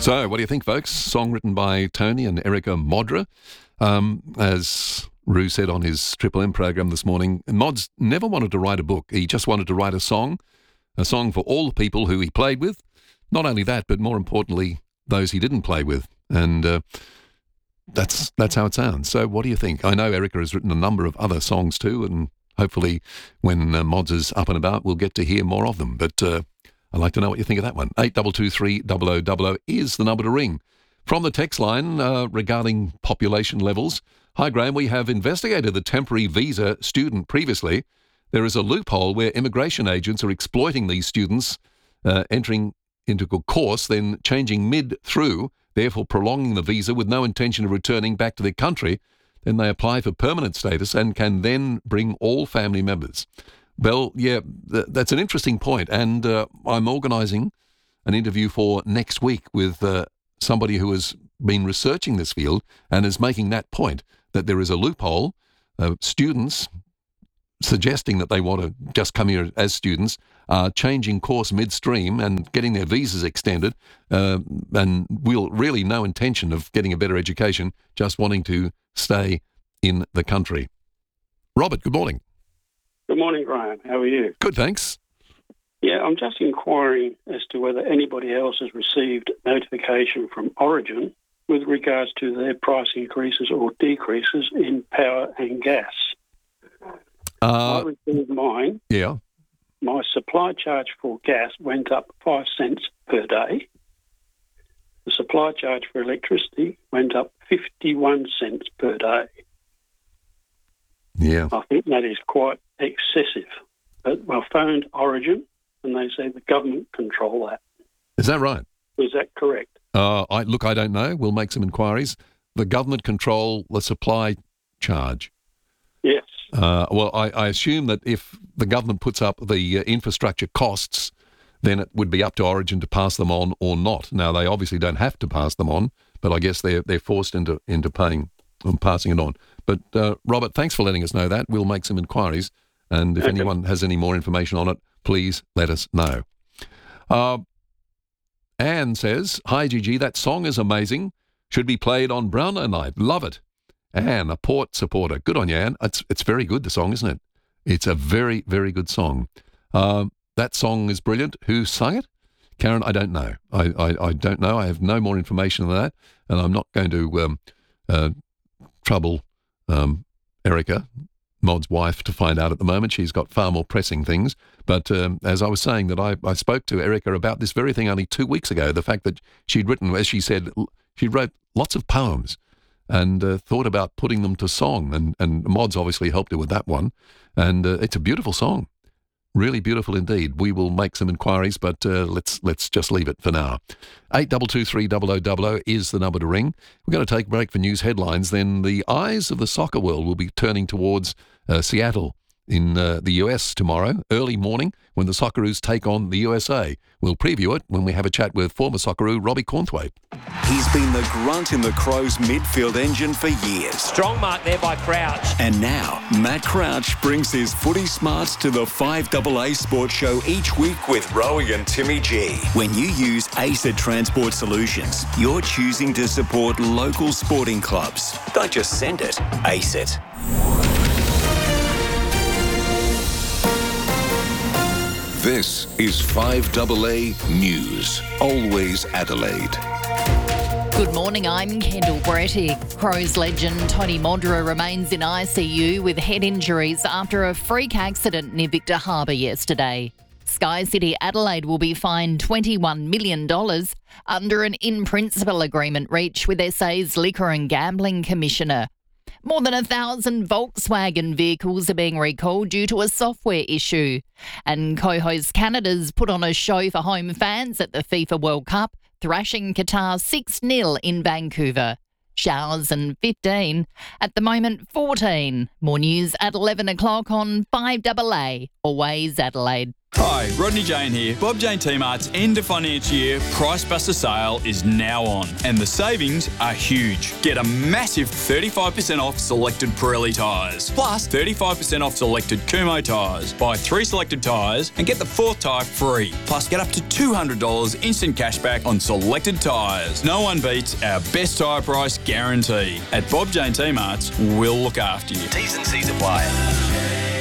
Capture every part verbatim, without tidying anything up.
So, what do you think, folks? Song written by Tony and Erica Modra. Um, as Roo said on his Triple M program this morning, Mods never wanted to write a book. He just wanted to write a song, a song for all the people who he played with. Not only that, but more importantly, those he didn't play with. And uh, that's that's how it sounds. So, what do you think? I know Erica has written a number of other songs too, and hopefully when uh, Mods is up and about, we'll get to hear more of them. But uh, I'd like to know what you think of that one. eight two two three, zero zero zero zero is the number to ring. From the text line uh, regarding population levels, hi Graham, we have investigated the temporary visa student previously. There is a loophole where immigration agents are exploiting these students uh, entering into a course, then changing mid-through, therefore prolonging the visa with no intention of returning back to their country. Then they apply for permanent status and can then bring all family members. Well, yeah, th- that's an interesting point, and uh, I'm organising an interview for next week with uh, somebody who has been researching this field and is making that point, that there is a loophole. Uh, students suggesting that they want to just come here as students are changing course midstream and getting their visas extended, uh, and we'll really no intention of getting a better education, just wanting to stay in the country. Robert, good morning. Good morning, Graham. How are you? Good, thanks. Yeah, I'm just inquiring as to whether anybody else has received notification from Origin with regards to their price increases or decreases in power and gas. Uh, I received mine. Yeah. My supply charge for gas went up five cents per day. The supply charge for electricity went up fifty-one cents per day. Yeah. I think that is quite excessive. But I phoned Origin and they say the government control that. Is that right? Is that correct? Uh, I look, I don't know. We'll make some inquiries. The government control the supply charge. Yes. Uh, well, I, I assume that if the government puts up the uh, infrastructure costs, then it would be up to Origin to pass them on or not. Now, they obviously don't have to pass them on, but I guess they're they're forced into into paying and passing it on. But uh, Robert, thanks for letting us know that. We'll make some inquiries, and if Okay. anyone has any more information on it, please let us know. Uh, Anne says, "Hi Gigi, that song is amazing. Should be played on Brownlow Night. Love it." Anne, a Port supporter. Good on you, Anne. It's it's very good, the song, isn't it? It's a very, very good song. Um, that song is brilliant. Who sung it? Karen, I don't know. I, I, I don't know. I have no more information than that, and I'm not going to um, uh, trouble um, Erica, Mod's wife, to find out at the moment. She's got far more pressing things. But um, as I was saying, that I, I spoke to Erica about this very thing only two weeks ago, the fact that she'd written, as she said, she wrote lots of poems and uh, thought about putting them to song. And, and Mod's obviously helped her with that one. And uh, it's a beautiful song. Really beautiful indeed. We will make some inquiries, but uh, let's let's just leave it for now. eight two two three, zero zero zero zero is the number to ring. We're going to take a break for news headlines. Then the eyes of the soccer world will be turning towards uh, Seattle in uh, the U S tomorrow, early morning, when the Socceroos take on the U S A. We'll preview it when we have a chat with former Socceroo Robbie Cornthwaite. He's been the grunt in the Crows midfield engine for years. Strong mark there by Crouch. And now, Matt Crouch brings his footy smarts to the five A A Sports Show each week with Rowie and Timmy G. When you use ACET Transport Solutions, you're choosing to support local sporting clubs. Don't just send it, ACET. This is five A A News. Always Adelaide. Good morning, I'm Kendall Brettig. Crows legend Tony Modra remains in I C U with head injuries after a freak accident near Victor Harbour yesterday. Sky City Adelaide will be fined twenty-one million dollars under an in-principle agreement reached with S A's Liquor and Gambling Commissioner. More than a thousand Volkswagen vehicles are being recalled due to a software issue. And co-host Canada's put on a show for home fans at the FIFA World Cup, thrashing Qatar six nil in Vancouver. Showers and fifteen. At the moment, fourteen. More news at eleven o'clock on five A A, always Adelaide. Hi, Rodney Jane here. Bob Jane T-Mart's end of financial year Price Buster sale is now on, and the savings are huge. Get a massive thirty-five percent off selected Pirelli tyres, plus thirty-five percent off selected Kumho tyres. Buy three selected tyres and get the fourth tyre free. Plus, get up to two hundred dollars instant cashback on selected tyres. No one beats our best tyre price guarantee. At Bob Jane T-Mart's, we'll look after you. T's and C's apply.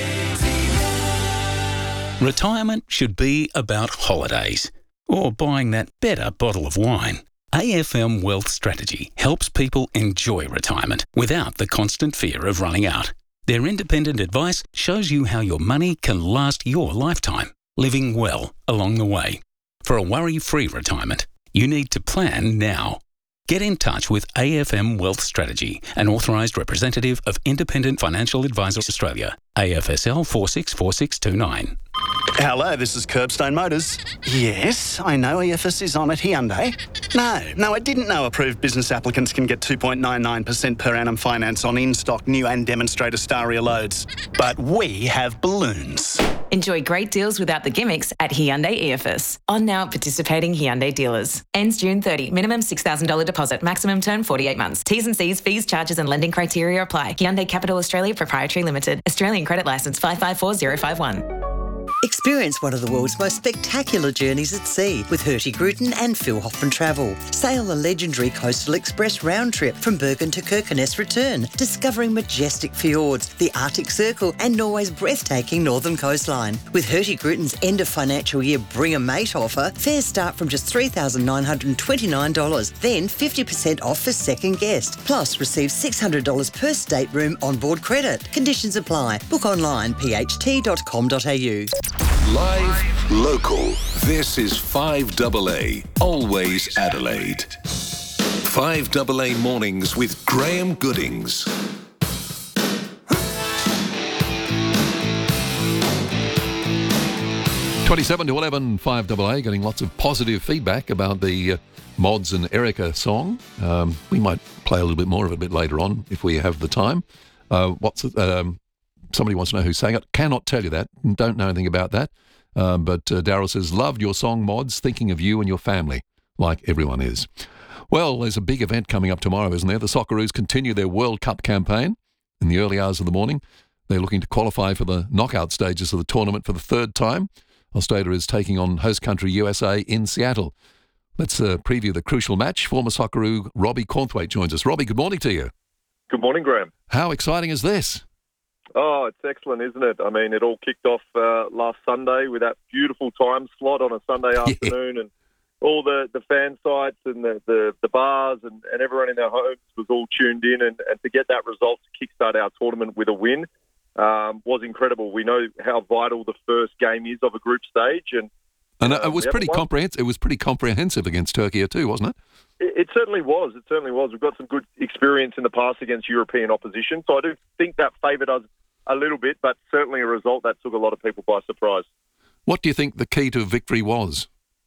Retirement should be about holidays or buying that better bottle of wine. A F M Wealth Strategy helps people enjoy retirement without the constant fear of running out. Their independent advice shows you how your money can last your lifetime, living well along the way. For a worry-free retirement, you need to plan now. Get in touch with A F M Wealth Strategy, an authorised representative of Independent Financial Advisors Australia, A F S L four six four six two nine. Hello, this is Curbstone Motors. Yes, I know E F S is on at Hyundai. No, no, I didn't know approved business applicants can get two point nine nine percent per annum finance on in-stock new and demonstrator Staria loads. But we have balloons. Enjoy great deals without the gimmicks at Hyundai E F S. On now at participating Hyundai dealers. Ends June thirtieth. Minimum six thousand dollars deposit. Maximum term forty-eight months. T's and C's, fees, charges and lending criteria apply. Hyundai Capital Australia Proprietary Limited. Australian credit licence five five four zero five one. Experience one of the world's most spectacular journeys at sea with Hurtigruten and Phil Hoffman Travel. Sail the legendary Coastal Express round trip from Bergen to Kirkenes return, discovering majestic fjords, the Arctic Circle and Norway's breathtaking northern coastline. With Hurtigruten's end of financial year Bring a Mate offer, fares start from just three thousand nine hundred twenty-nine dollars, then fifty percent off for second guest. Plus, receive six hundred dollars per stateroom onboard credit. Conditions apply. Book online, p h t dot com dot a u. Live, local. This is five double A, always Adelaide. five double A mornings with Graham Goodings. twenty-seven to eleven, five double A, getting lots of positive feedback about the uh, Mods and Erica song. Um, we might play a little bit more of it a bit later on if we have the time. Uh, what's it? Um, Somebody wants to know who sang it. Cannot tell you that. Don't know anything about that. Um, but uh, Daryl says, loved your song, Mods, thinking of you and your family, like everyone is. Well, there's a big event coming up tomorrow, isn't there? The Socceroos continue their World Cup campaign in the early hours of the morning. They're looking to qualify for the knockout stages of the tournament for the third time. Australia is taking on host country U S A in Seattle. Let's uh, preview the crucial match. Former Socceroo Robbie Cornthwaite joins us. Robbie, good morning to you. Good morning, Graham. How exciting is this? Oh, it's excellent, isn't it? I mean, it all kicked off uh, last Sunday with that beautiful time slot on a Sunday afternoon, and all the, the fan sites and the, the, the bars and, and everyone in their homes was all tuned in, and, and to get that result to kickstart our tournament with a win um, was incredible. We know how vital the first game is of a group stage, and and uh, it was pretty comprehensive. It was pretty comprehensive against Turkey too, wasn't it? it? It certainly was. It certainly was. We've got some good experience in the past against European opposition, so I do think that favoured us a little bit, but certainly a result that took a lot of people by surprise. What do you think the key to victory was?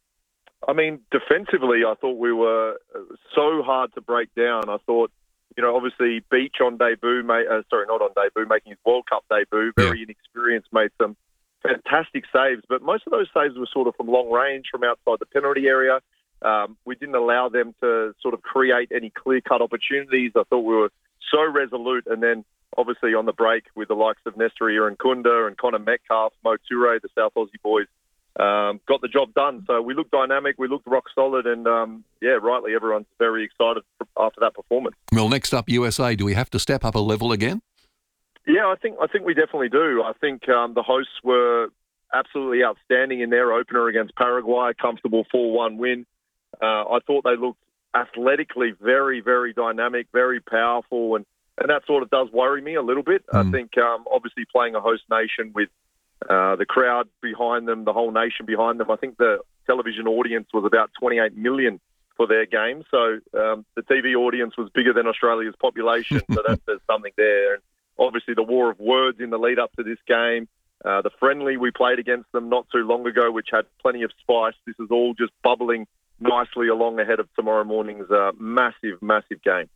I mean, defensively, I thought we were so hard to break down. I thought, you know, obviously Beach on debut, made, uh, sorry, not on debut, making his World Cup debut, very yeah. inexperienced, made some fantastic saves, but most of those saves were sort of from long range, from outside the penalty area. Um, we didn't allow them to sort of create any clear-cut opportunities. I thought we were so resolute, and then obviously on the break with the likes of Nestor Irankunda and Connor Metcalf, Mo Toure, the South Aussie boys, um, got the job done. So we looked dynamic, we looked rock solid, and um, yeah, rightly, everyone's very excited after that performance. Well, next up, U S A. Do we have to step up a level again? Yeah, I think I think we definitely do. I think um, the hosts were absolutely outstanding in their opener against Paraguay, comfortable four one win. Uh, I thought they looked athletically very, very dynamic, very powerful, and And that sort of does worry me a little bit. Mm. I think um, obviously playing a host nation with uh, the crowd behind them, the whole nation behind them, I think the television audience was about twenty-eight million for their game. So um, the T V audience was bigger than Australia's population. So that, there's something there. And obviously the war of words in the lead up to this game, uh, the friendly we played against them not too long ago, which had plenty of spice. This is all just bubbling nicely along ahead of tomorrow morning's uh, massive, massive game.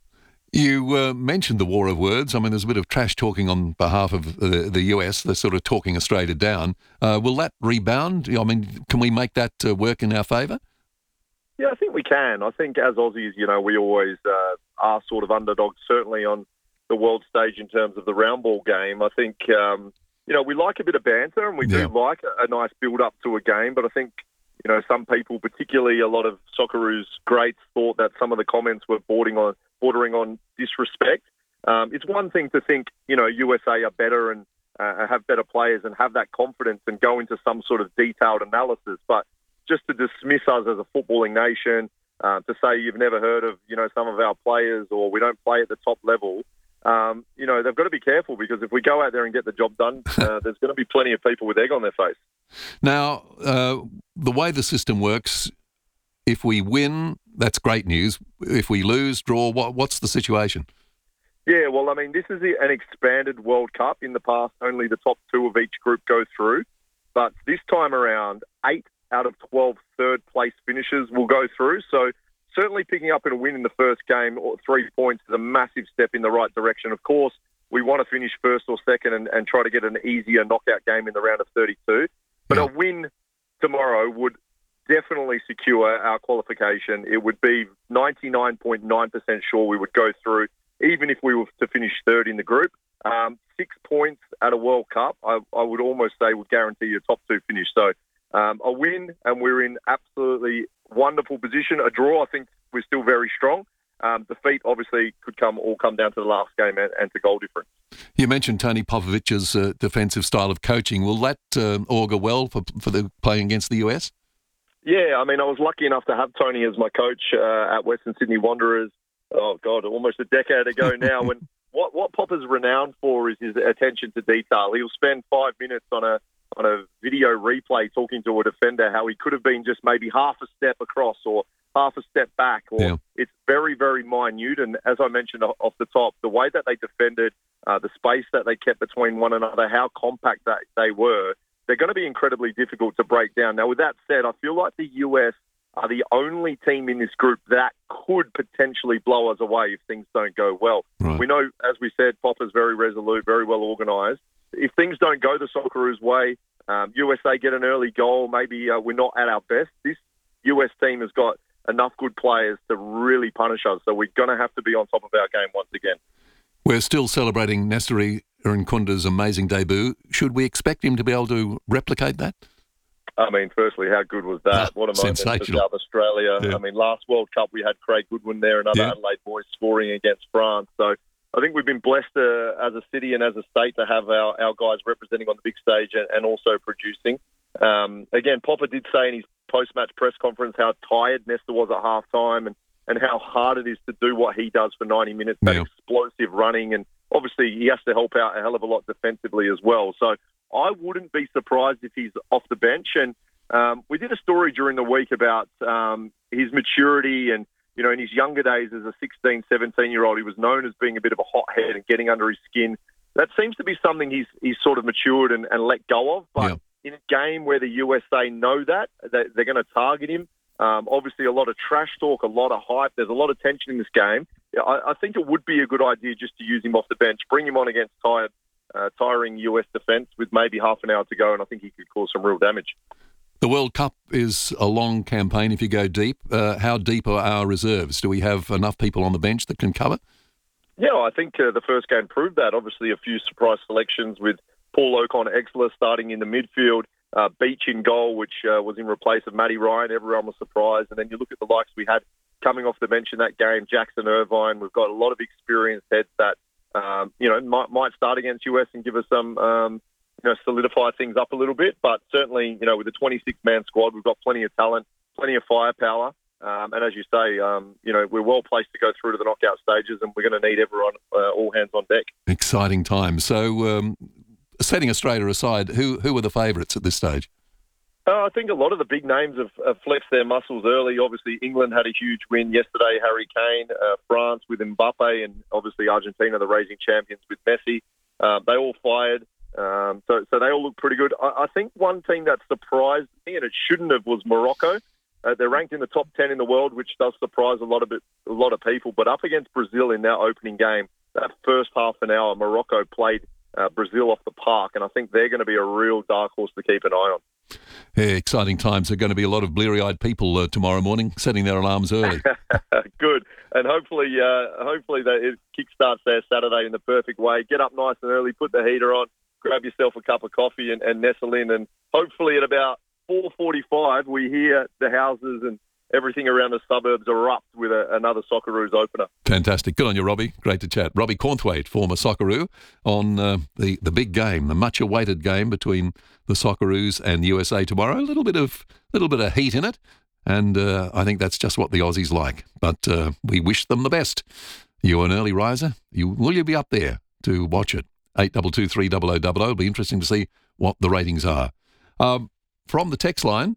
You uh, mentioned the war of words. I mean, there's a bit of trash talking on behalf of uh, the U S. They're sort of talking Australia down. Uh, will that rebound? I mean, can we make that uh, work in our favour? Yeah, I think we can. I think as Aussies, you know, we always uh, are sort of underdogs, certainly on the world stage in terms of the round ball game. I think, um, you know, we like a bit of banter and we Yeah. do like a, a nice build-up to a game, but I think, you know, some people, particularly a lot of Socceroos greats, thought that some of the comments were bordering on bordering on disrespect. Um, it's one thing to think, you know, U S A are better and uh, have better players and have that confidence and go into some sort of detailed analysis, but just to dismiss us as a footballing nation, uh, to say you've never heard of, you know, some of our players or we don't play at the top level, um, you know, they've got to be careful because if we go out there and get the job done, uh, there's going to be plenty of people with egg on their face. Now, uh, the way the system works, if we win, that's great news. If we lose, draw, what, what's the situation? Yeah, well, I mean, this is an expanded World Cup. In the past, only the top two of each group go through. But this time around, eight out of twelve third-place finishers will go through. So certainly picking up in a win in the first game, or three points, is a massive step in the right direction. Of course, we want to finish first or second and, and try to get an easier knockout game in the round of thirty-two. But yeah. a win tomorrow would definitely secure our qualification. It would be ninety-nine point nine percent sure we would go through, even if we were to finish third in the group. Um, six points at a World Cup, I, I would almost say would guarantee you a top two finish. So um, a win, and we're in absolutely wonderful position. A draw, I think we're still very strong. Um, defeat, obviously, could come all come down to the last game and, and to goal difference. You mentioned Tony Popovic's uh, defensive style of coaching. Will that uh, augur well for, for the playing against the U S? Yeah, I mean, I was lucky enough to have Tony as my coach uh, at Western Sydney Wanderers. Oh God, almost a decade ago now. When what what Popper's renowned for is his attention to detail. He'll spend five minutes on a on a video replay talking to a defender how he could have been just maybe half a step across or half a step back. Or yeah. It's very very minute. And as I mentioned off the top, the way that they defended, uh, the space that they kept between one another, how compact that they were. They're going to be incredibly difficult to break down. Now, with that said, I feel like the U S are the only team in this group that could potentially blow us away if things don't go well. Right. We know, as we said, Popper's very resolute, very well organised. If things don't go the Socceroos' way, um, U S A get an early goal, maybe uh, we're not at our best. This U S team has got enough good players to really punish us, so we're going to have to be on top of our game once again. We're still celebrating Nestori Irankunda's amazing debut. Should we expect him to be able to replicate that? I mean, firstly, how good was that? What a moment for South Australia. Yeah. I mean, last World Cup we had Craig Goodwin there, another yeah. Adelaide boy scoring against France. So I think we've been blessed uh, as a city and as a state to have our, our guys representing on the big stage and, and also producing. Um, again, Popper did say in his post-match press conference how tired Nestor was at half-time and, and how hard it is to do what he does for ninety minutes, that yeah. explosive running. And obviously he has to help out a hell of a lot defensively as well. So I wouldn't be surprised if he's off the bench. And um, we did a story during the week about um, his maturity and, you know, in his younger days as a sixteen, seventeen-year-old, he was known as being a bit of a hothead and getting under his skin. That seems to be something he's he's sort of matured and, and let go of. But yeah. in a game where the U S A know that, they're, they're going to target him. Um, obviously, a lot of trash talk, a lot of hype. There's a lot of tension in this game. I, I think it would be a good idea just to use him off the bench, bring him on against tired, uh, tiring U S defence with maybe half an hour to go, and I think he could cause some real damage. The World Cup is a long campaign if you go deep. Uh, how deep are our reserves? Do we have enough people on the bench that can cover? Yeah, I think uh, the first game proved that. Obviously, a few surprise selections with Paul O'Connor-Exler starting in the midfield, uh, Beach in goal, which uh, was in replace of Matty Ryan. Everyone was surprised. And then you look at the likes we had coming off the bench in that game, Jackson Irvine. We've got a lot of experienced heads that, um, you know, might, might start against U S and give us some... Um, you know, solidify things up a little bit. But certainly, you know, with a twenty-six man squad, we've got plenty of talent, plenty of firepower. Um, and as you say, um, you know, we're well placed to go through to the knockout stages, and we're going to need everyone, uh, all hands on deck. Exciting times. So, um, setting Australia aside, who who are the favourites at this stage? Uh, I think a lot of the big names have, have flexed their muscles early. Obviously, England had a huge win yesterday, Harry Kane, uh, France with Mbappe, and obviously Argentina, the reigning champions with Messi. Uh, they all fired. Um, so, so they all look pretty good. I, I think one team that surprised me, and it shouldn't have, was Morocco. Uh, they're ranked in the top ten in the world, which does surprise a lot of it, a lot of people. But up against Brazil in their opening game, that first half an hour, Morocco played uh, Brazil off the park, and I think they're going to be a real dark horse to keep an eye on. Yeah, exciting times. There are going to be a lot of bleary-eyed people uh, tomorrow morning setting their alarms early. Good, and hopefully, uh, hopefully that it kickstarts their Saturday in the perfect way. Get up nice and early, put the heater on, grab yourself a cup of coffee, and, and nestle in. And hopefully, at about four forty-five, we hear the houses and everything around the suburbs erupt with a, another Socceroos opener. Fantastic. Good on you, Robbie. Great to chat. Robbie Cornthwaite, former Socceroo, on uh, the, the big game, the much-awaited game between the Socceroos and U S A tomorrow. A little bit of little bit of heat in it, and uh, I think that's just what the Aussies like. But uh, we wish them the best. You're an early riser. You, will you be up there to watch it? eight two two three zero zero zero zero. It'll be interesting to see what the ratings are. Um, from the text line,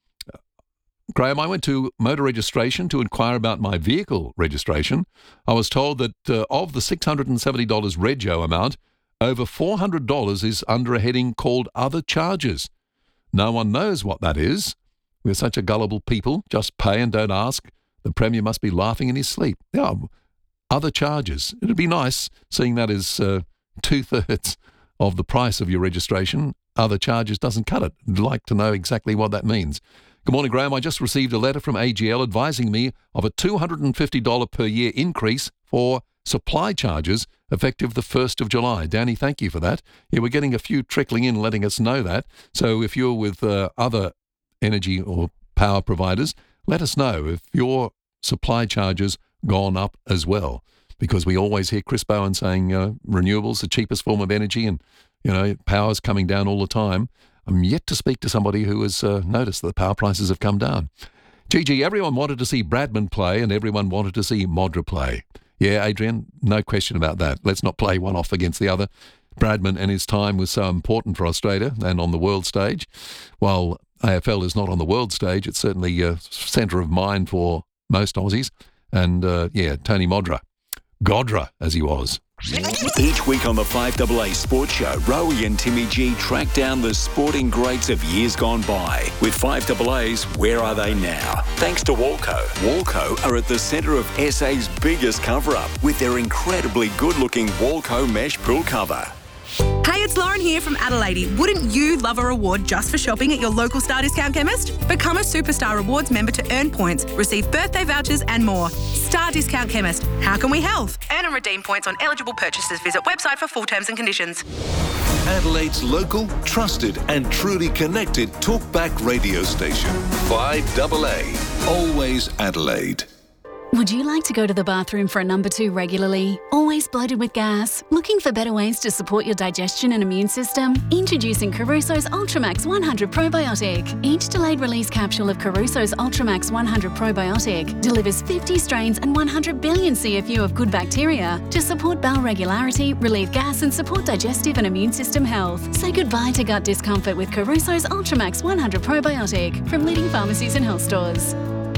Graham, I went to motor registration to inquire about my vehicle registration. I was told that uh, of the six hundred seventy dollars rego amount, over four hundred dollars is under a heading called Other Charges. No one knows what that is. We're such a gullible people. Just pay and don't ask. The Premier must be laughing in his sleep. Yeah, other charges. It'd be nice seeing that as uh, two-thirds of the price of your registration. Other charges doesn't cut it. I'd like to know exactly what that means. Good morning, Graham. I just received a letter from A G L advising me of a two hundred fifty dollars per year increase for supply charges effective the first of July. Danny, thank you for that. Yeah, we're getting a few trickling in letting us know that. So if you're with uh, other energy or power providers, let us know if your supply charges gone up as well, because we always hear Chris Bowen saying uh, renewables the cheapest form of energy and, you know, power's coming down all the time. I'm yet to speak to somebody who has uh, noticed that the power prices have come down. Gigi, everyone wanted to see Bradman play and everyone wanted to see Modra play. Yeah, Adrian, no question about that. Let's not play one off against the other. Bradman and his time was so important for Australia and on the world stage. While A F L is not on the world stage, it's certainly a centre of mind for most Aussies. And, uh, yeah, Tony Modra. Godra, as he was. Each week on the five A A Sports Show, Rowie and Timmy G track down the sporting greats of years gone by. With five A A's, where are they now? Thanks to Walco. Walco are at the centre of S A's biggest cover-up with their incredibly good-looking Walco mesh pool cover. Hey, it's Lauren here from Adelaide. Wouldn't you love a reward just for shopping at your local Star Discount Chemist? Become a Superstar Rewards member to earn points, receive birthday vouchers and more. Star Discount Chemist. How can we help? Earn and redeem points on eligible purchases. Visit website for full terms and conditions. Adelaide's local, trusted and truly connected talkback radio station. five A A. Always Adelaide. Would you like to go to the bathroom for a number two regularly? Always bloated with gas? Looking for better ways to support your digestion and immune system? Introducing Caruso's Ultramax one hundred Probiotic. Each delayed release capsule of Caruso's Ultramax one hundred Probiotic delivers fifty strains and one hundred billion C F U of good bacteria to support bowel regularity, relieve gas and support digestive and immune system health. Say goodbye to gut discomfort with Caruso's Ultramax one hundred Probiotic from leading pharmacies and health stores.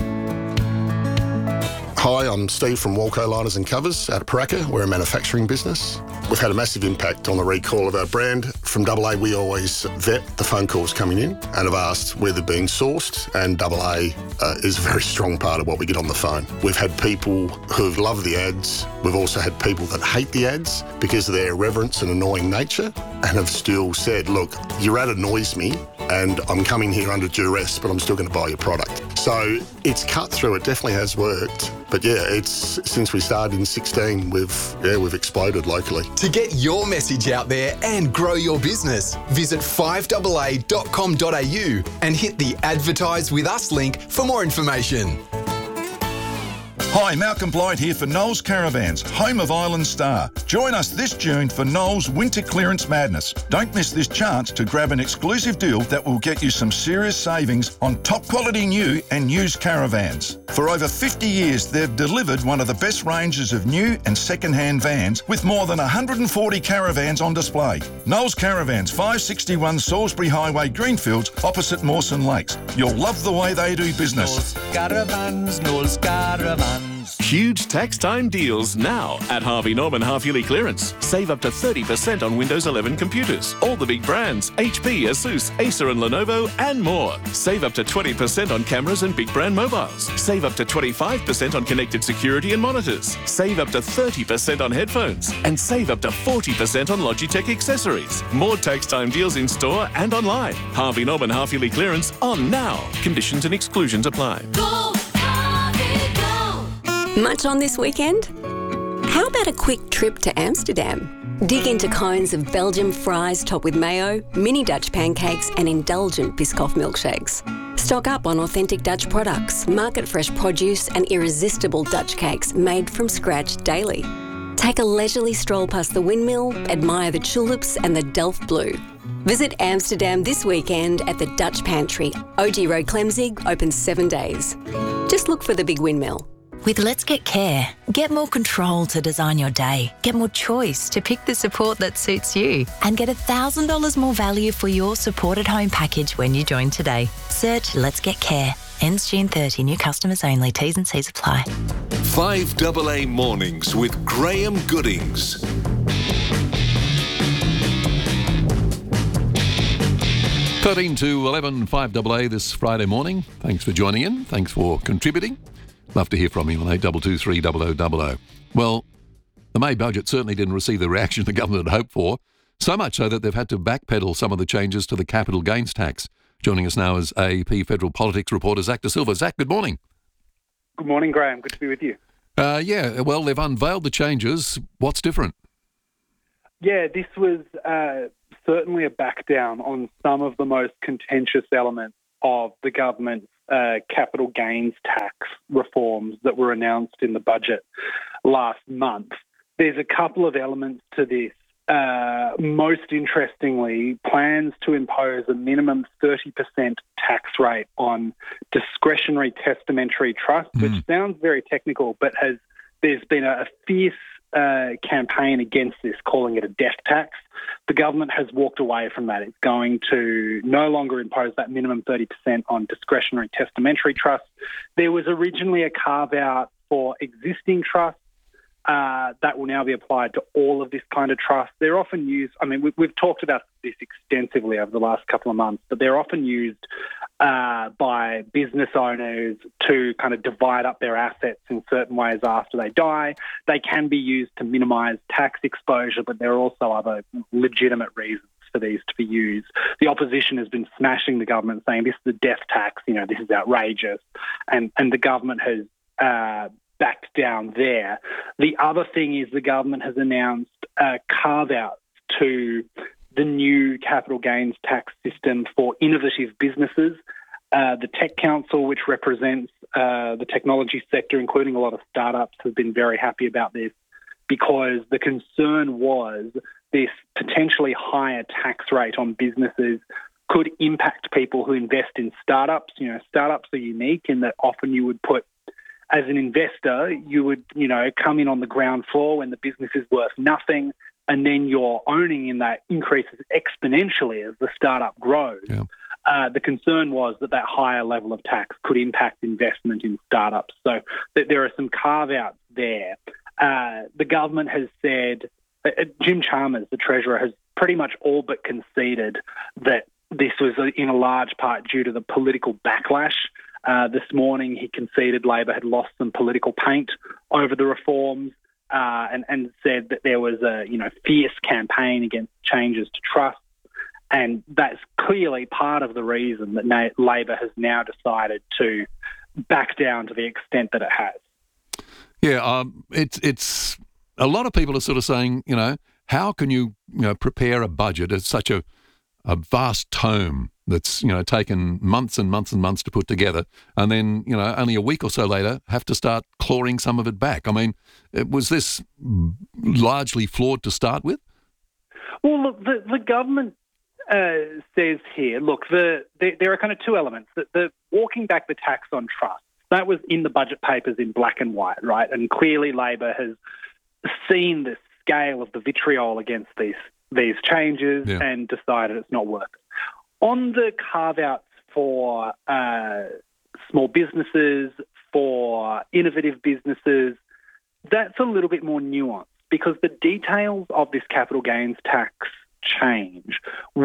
Hi, I'm Steve from Walco Liners and Covers out of Paraka. We're a manufacturing business. We've had a massive impact on the recall of our brand. From double A, we always vet the phone calls coming in and have asked where they've been sourced, and double A uh, is a very strong part of what we get on the phone. We've had people who've loved the ads. We've also had people that hate the ads because of their irreverence and annoying nature and have still said, look, your ad annoys me and I'm coming here under duress, but I'm still going to buy your product. So it's cut through. It definitely has worked. But yeah, it's since we started in sixteen, we've yeah we've exploded locally. To get your message out there and grow your business, visit five A A dot com dot a u and hit the Advertise with Us link for more information. Hi, Malcolm Blight here for Knowles Caravans, home of Island Star. Join us this June for Knowles Winter Clearance Madness. Don't miss this chance to grab an exclusive deal that will get you some serious savings on top quality new and used caravans. For over fifty years, they've delivered one of the best ranges of new and second-hand vans with more than one hundred forty caravans on display. Knowles Caravans, five sixty-one Salisbury Highway, Greenfields, opposite Mawson Lakes. You'll love the way they do business. Knowles Caravans, Knowles Caravans. ones. Huge tax time deals now at Harvey Norman half-yearly clearance. Save up to thirty percent on Windows eleven computers. All the big brands, H P, Asus, Acer and Lenovo and more. Save up to twenty percent on cameras and big brand mobiles. Save up to twenty-five percent on connected security and monitors. Save up to thirty percent on headphones. And save up to forty percent on Logitech accessories. More tax time deals in store and online. Harvey Norman half-yearly clearance on now. Conditions and exclusions apply. Go, Harvey, go. Much on this weekend? How about a quick trip to Amsterdam? Dig into cones of Belgian fries topped with mayo, mini Dutch pancakes and indulgent Biscoff milkshakes. Stock up on authentic Dutch products, market-fresh produce and irresistible Dutch cakes made from scratch daily. Take a leisurely stroll past the windmill, admire the tulips and the Delft Blue. Visit Amsterdam this weekend at the Dutch Pantry. O G Road Clemzig, open seven days. Just look for the big windmill. With Let's Get Care, get more control to design your day, get more choice to pick the support that suits you, and get one thousand dollars more value for your supported home package when you join today. Search Let's Get Care. Ends June thirtieth. New customers only. T's and C's apply. five double A Mornings with Graham Goodings. thirteen to eleven, five double A this Friday morning. Thanks for joining in. Thanks for contributing. Love to hear from you on eight two two three zero zero zero zero. Well, the May budget certainly didn't receive the reaction the government had hoped for, so much so that they've had to backpedal some of the changes to the capital gains tax. Joining us now is A E P Federal Politics reporter Zach De Silva. Zach, good morning. Good morning, Graham. Good to be with you. Uh, yeah, well, they've unveiled the changes. What's different? Yeah, this was uh, certainly a back down on some of the most contentious elements of the government's uh, capital gains tax reforms that were announced in the budget last month. There's a couple of elements to this. Uh, most interestingly, plans to impose a minimum thirty percent tax rate on discretionary testamentary trusts, mm. which sounds very technical, but has there's been a, a fierce uh, campaign against this, calling it a death tax. The government has walked away from that. It's going to no longer impose that minimum thirty percent on discretionary testamentary trusts. There was originally a carve-out for existing trusts. Uh, that will now be applied to all of this kind of trust. They're often used, I mean, we, we've talked about this extensively over the last couple of months, but they're often used uh, by business owners to kind of divide up their assets in certain ways after they die. They can be used to minimise tax exposure, but there are also other legitimate reasons for these to be used. The opposition has been smashing the government, saying this is a death tax, you know, this is outrageous. And, and the government has uh, backed down there. The other thing is the government has announced uh, carve-outs to the new capital gains tax system for innovative businesses. Uh, the Tech Council, which represents uh, the technology sector, including a lot of startups, have been very happy about this because the concern was this potentially higher tax rate on businesses could impact people who invest in startups. You know, startups are unique in that often you would put as an investor, you would, you know, come in on the ground floor when the business is worth nothing, and then your owning in that increases exponentially as the startup grows. Yeah. Uh, the concern was that that higher level of tax could impact investment in startups. So th- there are some carve-outs there. Uh, the government has said, uh, Jim Chalmers, the Treasurer, has pretty much all but conceded that this was in a large part due to the political backlash. Uh, this morning, he conceded Labor had lost some political paint over the reforms uh, and, and said that there was a you know fierce campaign against changes to trusts. And that's clearly part of the reason that Na- Labor has now decided to back down to the extent that it has. Yeah, um, it's it's a lot of people are sort of saying, you know, how can you, you know, prepare a budget? It's such a, a vast tome that's, you know, taken months and months and months to put together, and then, you know, only a week or so later have to start clawing some of it back. I mean, was this largely flawed to start with? Well, look, the, the government uh, says here, look, the, the, there are kind of two elements. The, the walking back the tax on trusts, that was in the budget papers in black and white, right? And clearly Labor has seen the scale of the vitriol against these these changes yeah. and decided it's not worth it. On the carve-outs for uh, small businesses, for innovative businesses, that's a little bit more nuanced because the details of this capital gains tax change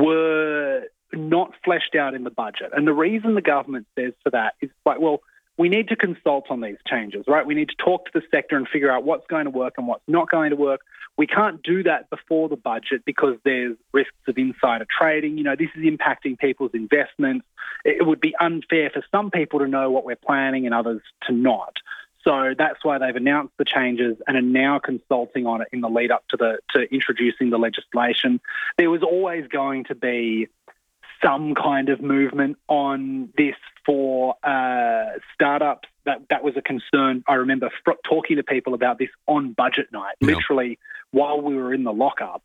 were not fleshed out in the budget. And the reason the government says for that is like, well, we need to consult on these changes, right? We need to talk to the sector and figure out what's going to work and what's not going to work. We can't do that before the budget because there's risks of insider trading. You know, this is impacting people's investments. It would be unfair for some people to know what we're planning and others to not. So that's why they've announced the changes and are now consulting on it in the lead up to the to introducing the legislation. There was always going to be some kind of movement on this for uh, startups. That that was a concern. I remember fr- talking to people about this on budget night, yeah. literally while we were in the lockup.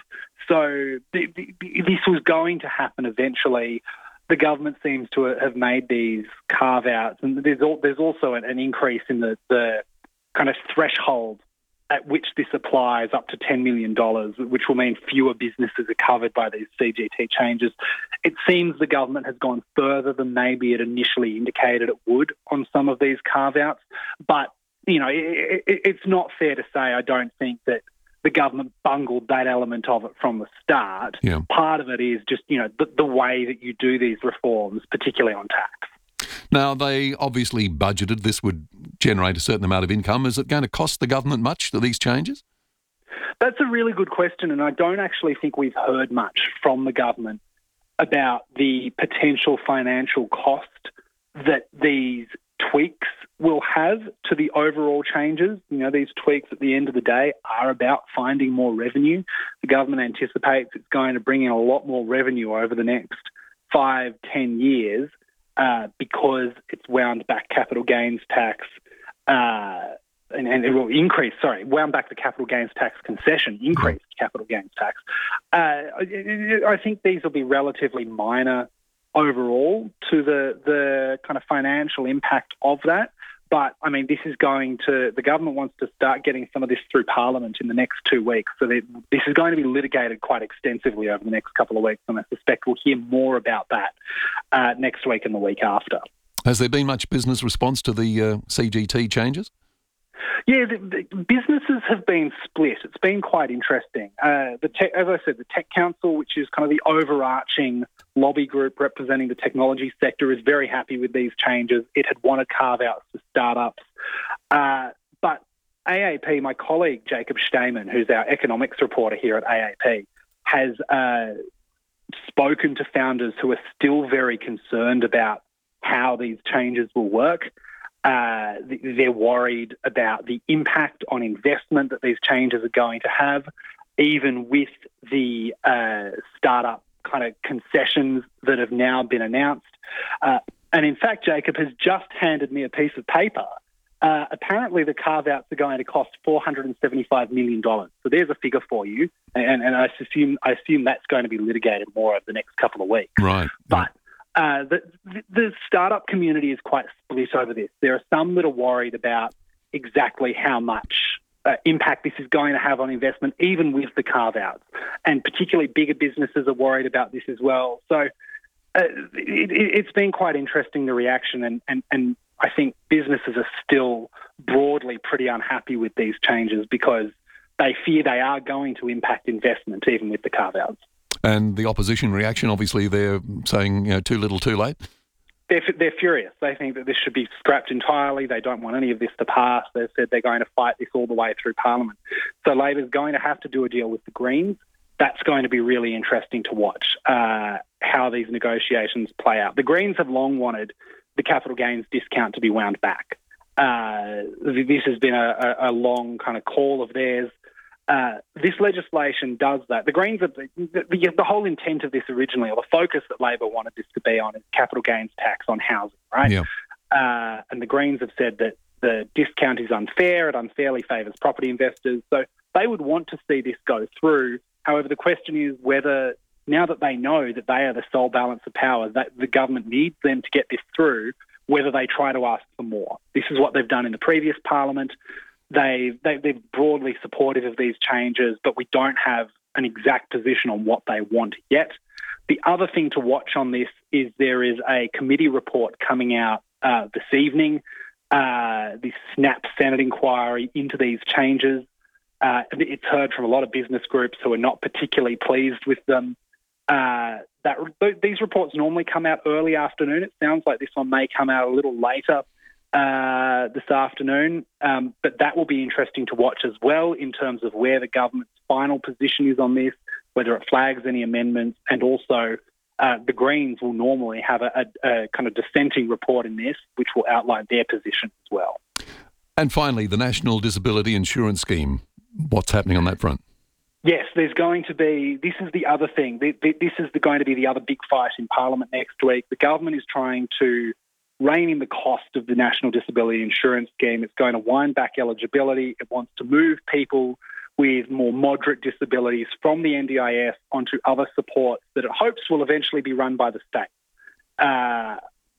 So th- th- this was going to happen eventually. The government seems to have made these carve-outs, and there's al- there's also an, an increase in the, the kind of threshold at which this applies, up to ten million dollars, which will mean fewer businesses are covered by these C G T changes. It seems the government has gone further than maybe it initially indicated it would on some of these carve-outs. But, you know, it, it, it's not fair to say I don't think that the government bungled that element of it from the start. Yeah. Part of it is just, you know, the, the way that you do these reforms, particularly on tax. Now, they obviously budgeted this would generate a certain amount of income. Is it going to cost the government much, these changes? That's a really good question, and I don't actually think we've heard much from the government about the potential financial cost that these tweaks will have to the overall changes. You know, these tweaks at the end of the day are about finding more revenue. The government anticipates it's going to bring in a lot more revenue over the next five, ten years. Uh, because it's wound back capital gains tax uh, and, and it will increase, sorry, wound back the capital gains tax concession, increased capital gains tax. Uh, I think these will be relatively minor overall to the, the kind of financial impact of that. But, I mean, this is going to, the government wants to start getting some of this through Parliament in the next two weeks. So this is going to be litigated quite extensively over the next couple of weeks, and I suspect we'll hear more about that uh, next week and the week after. Has there been much business response to the uh, C G T changes? Yeah, the, the businesses have been split. It's been quite interesting. Uh, the tech, as I said, the Tech Council, which is kind of the overarching lobby group representing the technology sector, is very happy with these changes. It had wanted carve-outs for startups. Uh, but A A P, my colleague Jacob Stayman, who's our economics reporter here at A A P, has uh, spoken to founders who are still very concerned about how these changes will work. Uh, they're worried about the impact on investment that these changes are going to have, even with the uh, startup kind of concessions that have now been announced. Uh, and in fact, Jacob has just handed me a piece of paper. Uh, apparently, the carve-outs are going to cost four hundred seventy-five million dollars. So there's a figure for you, and, and I assume I assume that's going to be litigated more over the next couple of weeks. Right. But Uh, the, the startup community is quite split over this. There are some that are worried about exactly how much uh, impact this is going to have on investment, even with the carve-outs. And particularly bigger businesses are worried about this as well. So uh, it, it's been quite interesting, the reaction, and, and, and I think businesses are still broadly pretty unhappy with these changes because they fear they are going to impact investment, even with the carve-outs. And the opposition reaction, obviously, they're saying, you know, too little, too late. They're, they're furious. They think that this should be scrapped entirely. They don't want any of this to pass. They've said they're going to fight this all the way through Parliament. So Labor's going to have to do a deal with the Greens. That's going to be really interesting to watch uh, how these negotiations play out. The Greens have long wanted the capital gains discount to be wound back. Uh, this has been a, a long kind of call of theirs. Uh, this legislation does that. The Greens, are, the, the, the whole intent of this originally, or the focus that Labor wanted this to be on, is capital gains tax on housing, right? Yeah. Uh, and the Greens have said that the discount is unfair, it unfairly favours property investors. So they would want to see this go through. However, the question is whether, now that they know that they are the sole balance of power, that the government needs them to get this through, whether they try to ask for more. This is what they've done in the previous Parliament. They, they, they're broadly supportive of these changes, but we don't have an exact position on what they want yet. The other thing to watch on this is there is a committee report coming out uh, this evening uh, this SNAP Senate inquiry into these changes. Uh, it's heard from a lot of business groups who are not particularly pleased with them. Uh, that these reports normally come out early afternoon. It sounds like this one may come out a little later uh, this afternoon, um, but that will be interesting to watch as well in terms of where the government's final position is on this, whether it flags any amendments, and also uh, the Greens will normally have a, a, a kind of dissenting report in this, which will outline their position as well. And finally, the National Disability Insurance Scheme. What's happening on that front? Yes, there's going to be, this is the other thing, this is the, going to be the other big fight in Parliament next week. The government is trying to rein in the cost of the National Disability Insurance Scheme. It's going to wind back eligibility. It wants to move people with more moderate disabilities from the N D I S onto other supports that it hopes will eventually be run by the state. Uh,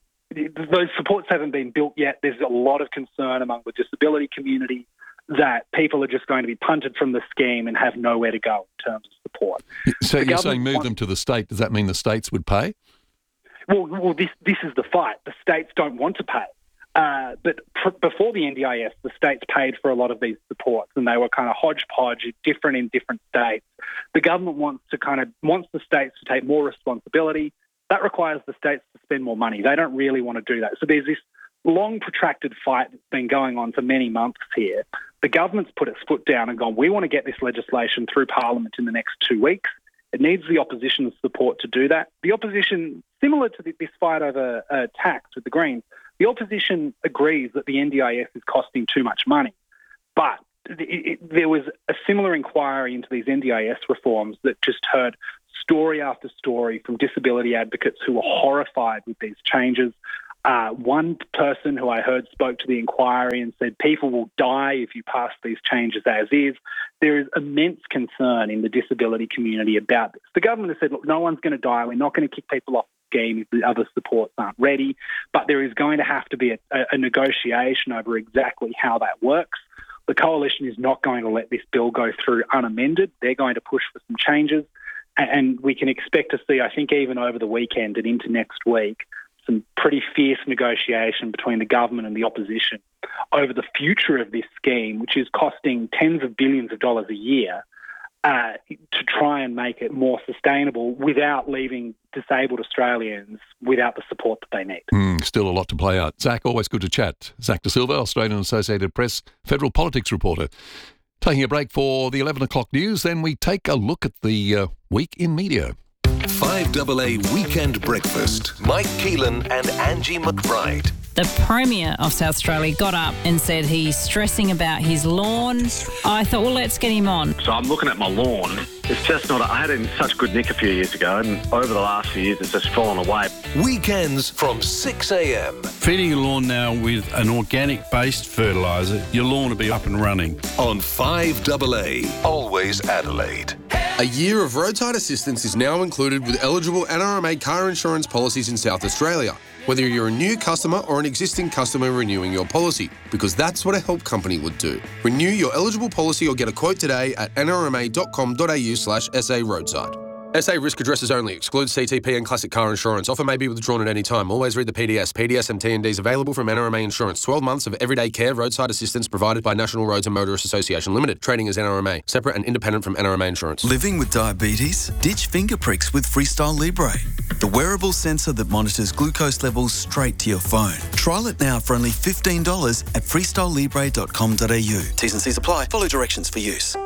those supports haven't been built yet. There's a lot of concern among the disability community that people are just going to be punted from the scheme and have nowhere to go in terms of support. So The you're saying government move wants- them to the state. Does that mean the states would pay? Well, well this this is the fight. The states don't want to pay. Uh, but pr- before the N D I S, the states paid for a lot of these supports, and they were kind of hodgepodge, different in different states. The government wants to kind of wants the states to take more responsibility. That requires the states to spend more money. They don't really want to do that. So there's this long, protracted fight that's been going on for many months here. The government's put its foot down and gone, we want to get this legislation through Parliament in the next two weeks. It needs the opposition's support to do that. The opposition, similar to this fight over uh, tax with the Greens, the opposition agrees that the N D I S is costing too much money. But it, it, there was a similar inquiry into these N D I S reforms that just heard story after story from disability advocates who were horrified with these changes. Uh, one person who I heard spoke to the inquiry and said people will die if you pass these changes as is. There is immense concern in the disability community about this. The government has said, look, no one's going to die. We're not going to kick people off the scheme if the other supports aren't ready. But there is going to have to be a, a negotiation over exactly how that works. The coalition is not going to let this bill go through unamended. They're going to push for some changes. And we can expect to see, I think, even over the weekend and into next week, some pretty fierce negotiation between the government and the opposition over the future of this scheme, which is costing tens of billions of dollars a year, uh, to try and make it more sustainable without leaving disabled Australians without the support that they need. Mm, still a lot to play out. Zach, always good to chat. Zach De Silva, Australian Associated Press federal politics reporter. Taking a break for the eleven o'clock news, then we take a look at the uh, week in media. five double A Weekend Breakfast. Mike Keelan and Angie McBride. The Premier of South Australia got up and said he's stressing about his lawn. I thought, well, let's get him on. So I'm looking at my lawn. It's just not, I had it in such good nick a few years ago, and over the last few years it's just fallen away. Weekends from six a.m. Feeding your lawn now with an organic-based fertiliser, your lawn will be up and running. On five double A, always Adelaide. A year of roadside assistance is now included with eligible N R M A car insurance policies in South Australia, whether you're a new customer or an existing customer renewing your policy, because that's what a help company would do. Renew your eligible policy or get a quote today at n r m a dot com dot a u slash s a roadside. S A risk addresses only. Excludes C T P and classic car insurance. Offer may be withdrawn at any time. Always read the P D S. P D S and T and Ds available from N R M A Insurance. twelve months of everyday care roadside assistance provided by National Roads and Motorists Association Limited. Trading as N R M A. Separate and independent from N R M A Insurance. Living with diabetes? Ditch finger pricks with Freestyle Libre, the wearable sensor that monitors glucose levels straight to your phone. Trial it now for only fifteen dollars at freestyle libre dot com dot a u. T's and C's apply. Follow directions for use.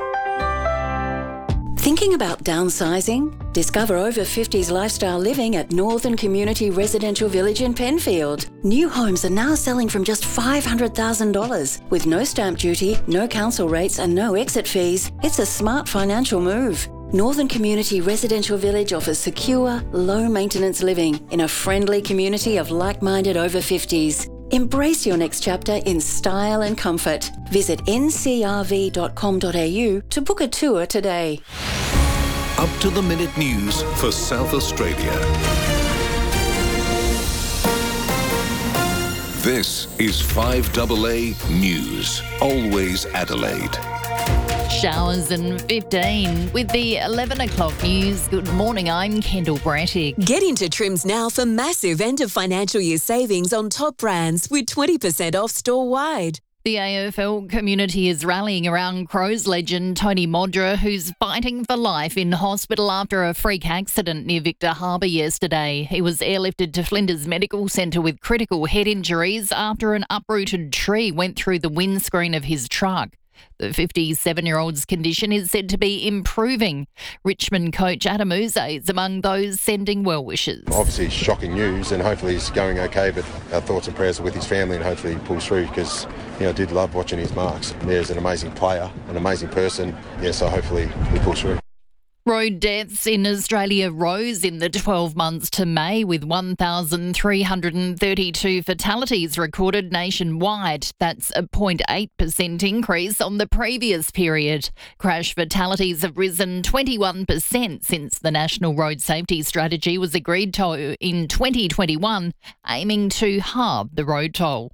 Thinking about downsizing? Discover over fifties lifestyle living at Northern Community Residential Village in Penfield. New homes are now selling from just five hundred thousand dollars. With no stamp duty, no council rates and no exit fees, it's a smart financial move. Northern Community Residential Village offers secure, low-maintenance living in a friendly community of like-minded over fifties. Embrace your next chapter in style and comfort. Visit n c r v dot com dot a u to book a tour today. Up to the minute news for South Australia. This is five double A News, always Adelaide. Showers and fifteen. With the eleven o'clock news, good morning, I'm Kendall Brattick. Get into Trims now for massive end of financial year savings on top brands with twenty percent off store-wide. The A F L community is rallying around Crows legend Tony Modra, who's fighting for life in hospital after a freak accident near Victor Harbour yesterday. He was airlifted to Flinders Medical Centre with critical head injuries after an uprooted tree went through the windscreen of his truck. The fifty-seven-year-old's condition is said to be improving. Richmond coach Adam Uze is among those sending well wishes. Obviously shocking news, and hopefully he's going okay, but our thoughts and prayers are with his family, and hopefully he pulls through, because you know, I did love watching his marks. There's an amazing player, an amazing person, yeah, so hopefully he pulls through. Road deaths in Australia rose in the twelve months to May, with one thousand three hundred thirty-two fatalities recorded nationwide. That's a zero point eight percent increase on the previous period. Crash fatalities have risen twenty-one percent since the National Road Safety Strategy was agreed to in twenty twenty-one, aiming to halve the road toll.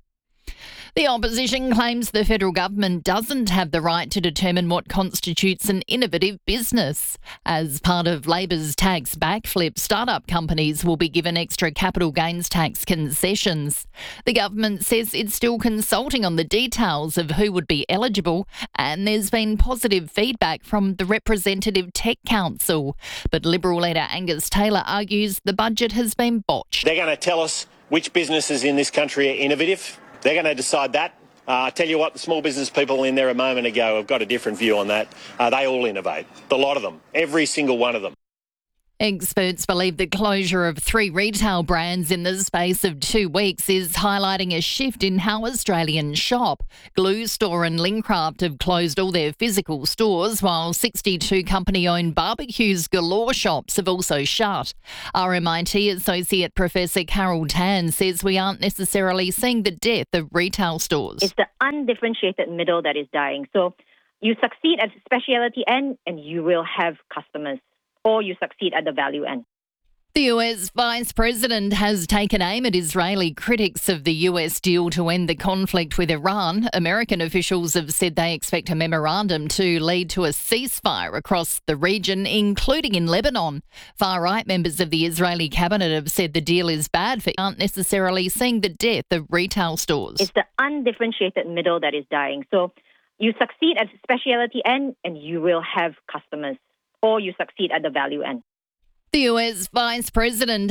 The opposition claims the federal government doesn't have the right to determine what constitutes an innovative business. As part of Labor's tax backflip, startup companies will be given extra capital gains tax concessions. The government says it's still consulting on the details of who would be eligible, and there's been positive feedback from the Representative Tech Council. But Liberal leader Angus Taylor argues the budget has been botched. They're going to tell us which businesses in this country are innovative. They're going to decide that. Uh, I tell you what, the small business people in there a moment ago have got a different view on that. Uh, they all innovate. A lot of them. Every single one of them. Experts believe the closure of three retail brands in the space of two weeks is highlighting a shift in how Australians shop. Glue Store and Lincraft have closed all their physical stores, while sixty-two company-owned Barbecues Galore shops have also shut. R M I T Associate Professor Carol Tan says we aren't necessarily seeing the death of retail stores. It's the undifferentiated middle that is dying. So you succeed at the specialty end and you will have customers, or you succeed at the value end. The U S Vice President has taken aim at Israeli critics of the U S deal to end the conflict with Iran. American officials have said they expect a memorandum to lead to a ceasefire across the region, including in Lebanon. Far-right members of the Israeli cabinet have said the deal is bad for aren't necessarily seeing the death of retail stores. It's the undifferentiated middle that is dying. So you succeed at the specialty end and you will have customers, or you succeed at the value end. The U S Vice President